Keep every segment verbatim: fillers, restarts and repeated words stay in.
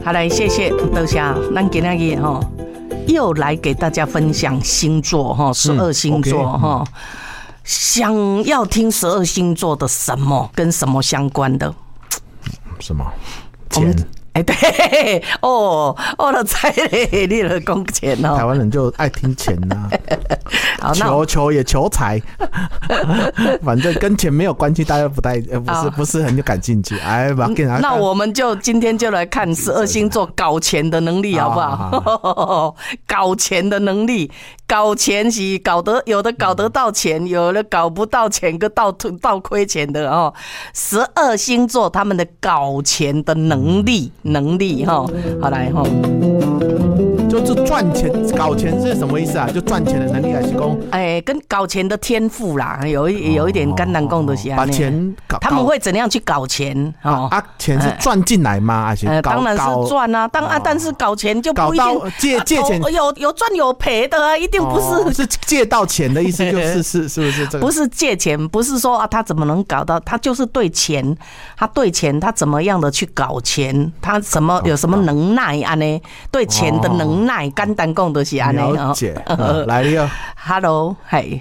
好来，谢谢，多谢，咱今天日哈又来给大家分享星座哈，十二星座哈。想要听十二星座的什么跟什么相关的？ 什么？钱？ 哎、欸，对，哦，我都猜嘞，你了讲钱哦。 台湾人就爱听钱呐、 啊， 求求也求财，反正跟钱没有关系，大家不太呃不是不是很有感兴趣。哎， 那我们就今天就来看十二星座搞钱的能力，好不好？好好好搞钱的能力。搞钱是搞得有的搞得到钱，有的搞不到钱，跟倒倒亏钱的哦。十二星座他们的搞钱的能力能力哈，好来哈。 就是赚钱搞钱是什么意思啊？就赚钱的能力还是讲？ 哎，跟搞钱的天赋啦，有一有一点简单讲的是把钱搞， 他们会怎样去搞钱？ 哦啊，钱是赚进来吗？还是搞？ 当然是赚啊，当啊，但是搞钱就不一定借借钱有有赚有赔的啊，一定不是、 哦、是借到钱的意思，就是是是不是这个？ 不是借钱，不是说啊他怎么能搞到，他就是对钱，他对钱他怎么样的去搞钱，他什么有什么能耐啊呢？对钱的能耐，简单讲就是安尼了解。呃、来了哟 ，Hello， 嘿，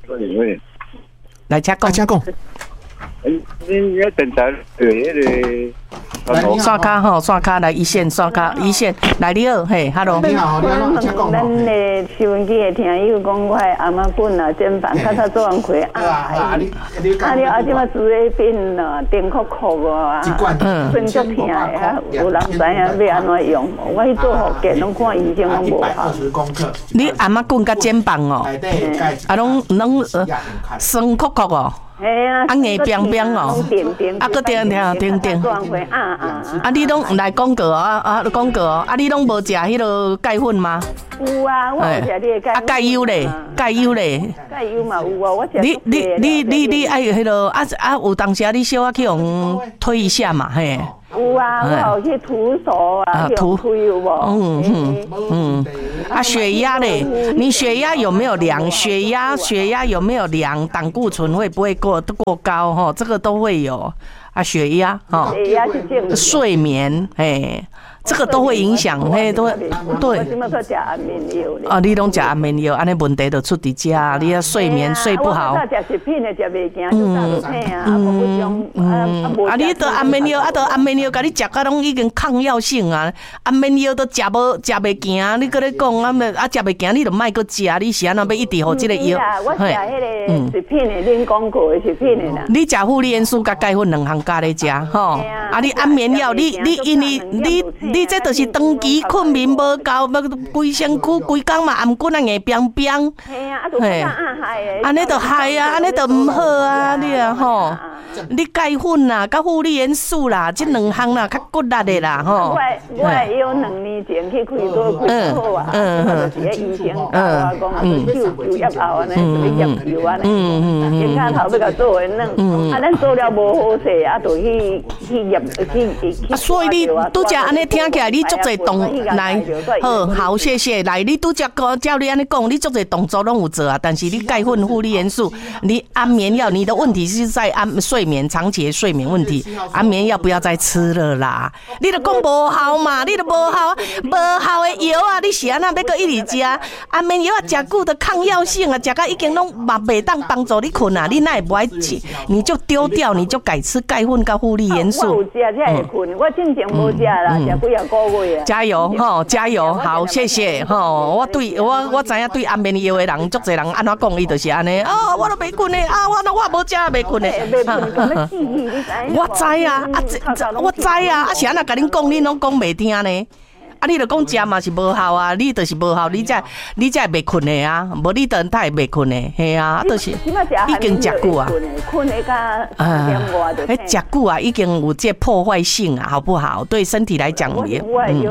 来请讲， 请讲。 你要等待对那个刷卡吼，刷卡来一线，刷卡一线来你好，嘿 ，Hello。 你好，你好，请讲。 咱的收音机的听友讲，我的阿妈棍啊，肩膀较早做完开啊，啊你啊你啊，即马煮的变了，电酷酷啊，嗯，真足疼的啊，有人知影要安怎用，我去做福建，拢看医生拢无效。 你阿妈棍甲肩膀哦，啊，拢拢酸酷酷哦。 系啊， 啊硬冰冰哦，啊个叮叮叮叮， 啊啊啊你拢来广告啊啊广告啊，你拢无食迄个钙粉吗？ 有啊，我有食你的钙。 啊钙优咧，钙优咧， 钙优嘛有啊，我食。 你你你你你爱迄个啊啊有当时啊你小可去用推一下嘛嘿。 有啊，我有去徒手啊， 徒推有无？ 嗯嗯嗯。啊，血压嘞？你血压有没有量？血压血压有没有量？胆固醇会不会过过高？哈，这个都会有。啊，血压哈， 血压是正常。 睡眠，哎。这个都会影响，嘿，都会对。啊，你拢食安眠药，安尼问题就出伫遮，你啊睡眠睡不好。嗯嗯嗯。啊，你得安眠药，啊，得安眠药，甲你食甲拢已经抗药性啊。安眠药都食无食袂行，你搁咧讲啊，啊食袂行，你就莫搁食，你是安怎要一直互即个药？ 我食迄个食品的，恁讲过的食品的啦。 你食护理元素甲钙粉两项加咧食，吼。啊，你安眠药，你你因为你你。你这就是长期困眠无够，规身躯规工嘛颔棍啊硬冰冰。 系啊，啊就暗害的。 安尼就害啊，安尼就唔好啊，你啊吼。你钙粉啦，甲护理元素啦，这两项啦，较骨力的啦，吼。 我我有两年前去开刀开好啊，就是个医生教我讲啊，手手压后安尼，就是压油安尼，肩胛头要甲做的软，啊，咱做了无好势，啊，就去去压去去。 啊，所以你拄则安尼听起来，你足侪动来，好好谢谢，来你拄则讲，照你安尼讲，你足侪动作拢有做啊，但是你钙粉、护理元素，你安眠药，你的问题是在安睡眠长期的睡眠问题，安眠药不要再吃了啦。你都讲无效嘛，你都无效，无效的药啊，你是安那要搁一直食？安眠药啊，食久的抗药性啊，食到已经拢嘛袂当帮助你困啊，你那也不爱吃，你就丢掉，你就改吃钙粉跟护理元素。 我有食才会困，我正常无食啦，食几啊个月啊。 加油吼，加油，好，谢谢吼。我对我我知影对安眠药的人，足侪人安怎讲，伊就是安尼，哦，我都袂困的啊，我我无食袂困的。我知啊，啊，我知啊，啊是安那甲恁讲，恁拢讲袂听呢。啊，你著讲食嘛是无效啊，你就是无效，你才你才会袂困的啊，无你等他会袂困的，嘿啊，就是已经食久啊， 困的甲三点外就。 迄食久啊，已经有这破坏性啊，好不好？对身体来讲也。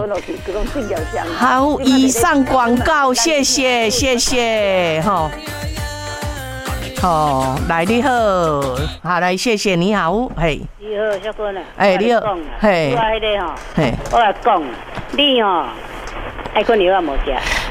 好，以上广告，谢谢谢谢，吼。哦，来你好，好来谢谢你好，嘿。 你好，小哥呢？ 哎，你好，嘿。 我迄个吼，嘿，我来讲，你吼，爱困药啊无食，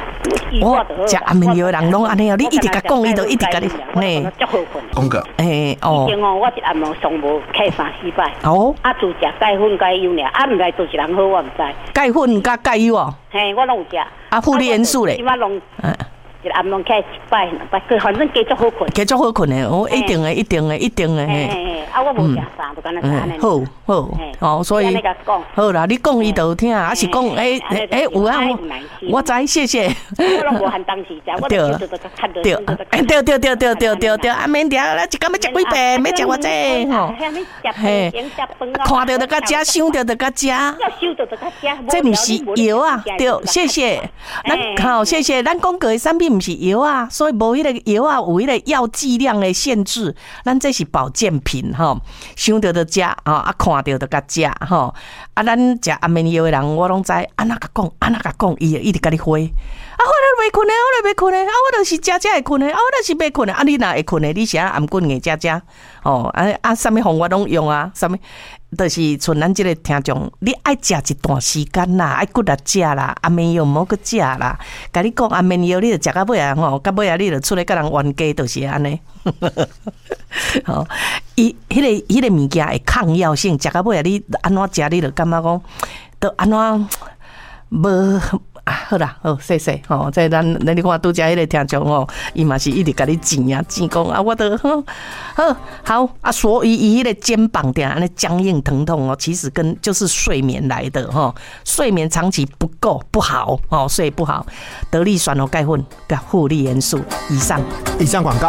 我食安眠药的人拢安尼哦，你一直甲讲，伊就一直甲你，嘿， 讲个， 诶哦， 以前哦，我一暗暝上无开三四摆， 哦， 啊，就食钙粉钙油尔，啊，毋知做一人好，我毋知。 钙粉甲钙油哦， 嘿，我拢有食。 啊，护理元素咧， 即摆拢。一暗暝开一摆，两摆，反正加足好困。 加足好困的，哦，一定的，一定的，一定的嘿。 啊，我无食啥，就干那安尼。 好好，哦，所以好啦，你讲伊就有听，还是讲诶诶有啊？我知，谢谢。 我拢无限当时食，我就就就看到。对对对对对对对对，啊免掉，一工要食几遍，要食偌济吼。 嘿， 看到就甲食，想到就甲食。 要想到就甲食。 这毋是药啊，对，谢谢。咱好，谢谢。咱讲过的产品毋是药啊，所以无迄个药啊，有迄个药剂量的限制。咱这是保健品吼，想到就食吼，啊看到就甲食吼。啊，咱食安眠药的人，我拢知，安那甲讲，安那甲讲，伊一直甲你回。啊，我都袂困的，我都袂困的，啊，我就是食食会困的，啊，我就是袂困的，啊，你若会困的，你是啊暗棍硬食食，哦，啊啊，啥物方法拢用啊，啥物，就是像咱即个听众，你爱食一段时间啦，爱骨力食啦，安眠药毋好去食啦，甲你讲安眠药，你就食到尾啊吼，到尾啊你就出来甲人冤家，就是安尼。吼，伊迄个迄个物件会抗药性，食到尾啊你安怎食，你就感觉讲，都安怎无。啊，好啦，好，谢谢吼。在咱咱你看拄则迄个听众吼，伊嘛是一直甲你讲啊，讲讲啊，我都好好好啊。所以伊迄个肩膀点安尼僵硬疼痛哦，其实跟就是睡眠来的吼，睡眠长期不够不好哦，睡不好，得力酸哦钙粉跟护理元素以上以上广告。